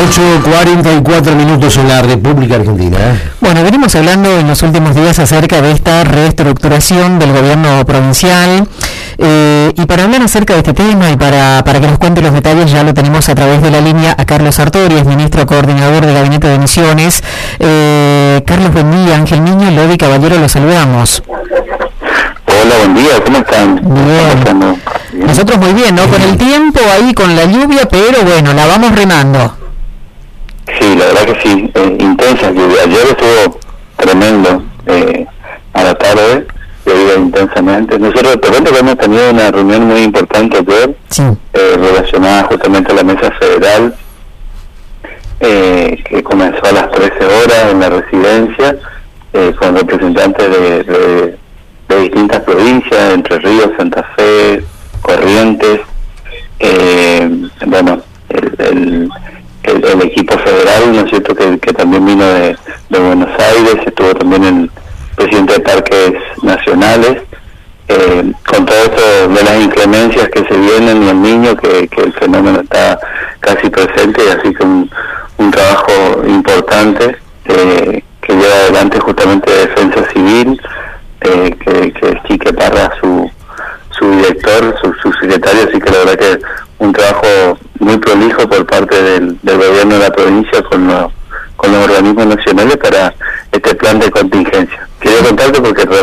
8:44 en la República Argentina. Bueno, venimos hablando en los últimos días acerca de esta reestructuración del gobierno provincial, y para hablar acerca de este tema y para que nos cuente los detalles, ya lo tenemos a través de la línea a Carlos Sartori, ministro coordinador del Gabinete de Misiones. Carlos, buen día. Ángel Niño, Lodi Caballero, los saludamos. Hola, buen día, ¿cómo están? Bien. Nosotros muy bien, ¿no? Con el tiempo ahí, con la lluvia, pero bueno, la vamos remando. Sí, la verdad que sí, intensa lluvia. Ayer estuvo tremendo, a la tarde, llovió intensamente. Nosotros de repente hemos tenido una reunión muy importante ayer, sí, relacionada justamente a la mesa federal, que comenzó a las 13 horas en la residencia, con representantes de distintas provincias, Entre Ríos, Santa Fe, Corrientes, bueno, el equipo federal, ¿no es cierto?, que también vino de Buenos Aires, estuvo también el presidente de Parques Nacionales, con todo esto de las inclemencias que se vienen y el niño, que el fenómeno está casi presente, y así que un trabajo importante que lleva adelante justamente Defensa Civil, que es Quique Parra, su director, su secretario, así que la verdad que un trabajo muy prolijo por parte del gobierno de la provincia con los organismos nacionales para este plan de contingencia. Quería contarte porque